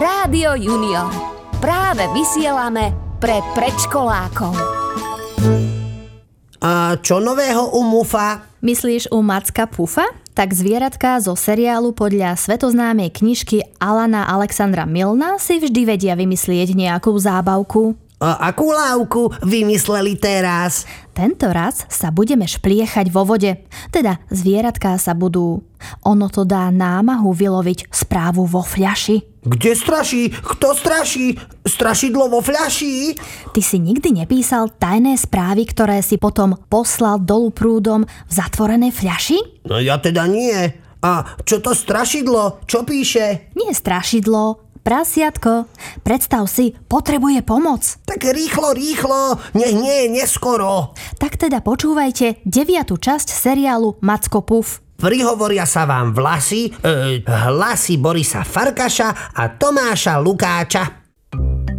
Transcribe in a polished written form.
Rádio Junior. Práve vysielame pre predškolákov. A čo nového u Mufa? Myslíš u Macka Pufa? Tak zvieratka zo seriálu podľa svetoznámej knižky Alana Alexandra Milna si vždy vedia vymyslieť nejakú zábavku. A akú lávku vymysleli teraz? Tento raz sa budeme špliechať vo vode. Teda zvieratká sa budú... Ono to dá námahu vyloviť správu vo fľaši. Kde straší? Kto straší? Strašidlo vo fľaši? Ty si nikdy nepísal tajné správy, ktoré si potom poslal dolu prúdom v zatvorenej fľaši? No ja teda nie. A čo to strašidlo? Čo píše? Nie strašidlo. Prasiatko, predstav si, potrebuje pomoc. Tak rýchlo, nech nie je neskoro. Tak teda počúvajte 9. časť seriálu Macko Puf. Prihovoria sa vám hlasy Borisa Farkaša a Tomáša Lukáča.